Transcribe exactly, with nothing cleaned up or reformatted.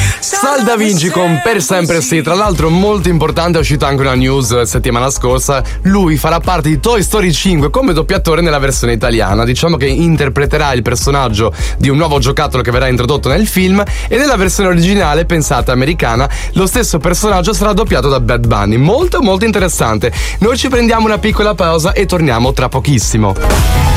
Sal Da Vinci con Per Sempre Sì. Tra l'altro molto importante, è uscita anche una news settimana scorsa. Lui farà parte di Toy Story cinque come doppiatore nella versione italiana. Diciamo che interpreterà il personaggio di un nuovo giocattolo che verrà introdotto nel film, e nella versione originale, pensate, americana, lo stesso personaggio sarà doppiato da Bad Bunny. Molto molto interessante. Noi ci prendiamo una piccola pausa e torniamo tra pochissimo.